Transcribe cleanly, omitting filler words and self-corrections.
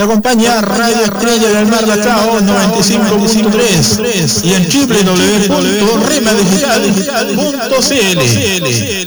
Te acompaña Radio Estrella del Mar Lachao 95.3 y en www.remadigital.cl.